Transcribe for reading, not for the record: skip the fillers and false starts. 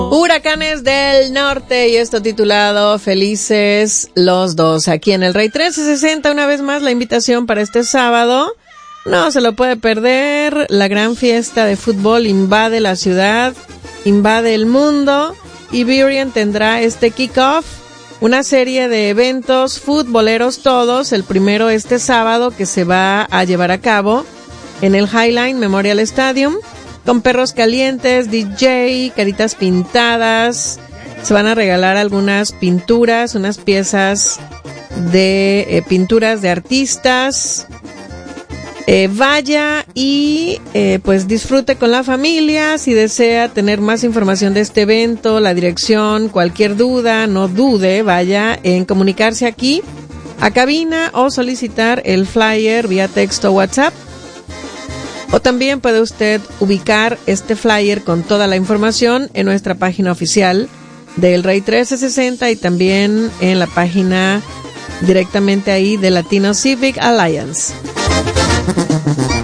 Huracanes del Norte, y esto titulado Felices los dos. Aquí en el Rey 1360, una vez más la invitación para este sábado. No se lo puede perder. La gran fiesta de fútbol invade la ciudad, invade el mundo. Y Burien tendrá este kickoff, una serie de eventos futboleros todos. El primero este sábado, que se va a llevar a cabo en el Highline Memorial Stadium, con perros calientes, DJ, caritas pintadas. Se van a regalar algunas pinturas, unas piezas de pinturas de artistas. Vaya y pues disfrute con la familia. Si desea tener más información de este evento, la dirección, cualquier duda, no dude, vaya en comunicarse aquí a cabina o solicitar el flyer vía texto o WhatsApp. O también puede usted ubicar este flyer con toda la información en nuestra página oficial del Rey 1360 y también en la página directamente ahí de Latino Civic Alliance.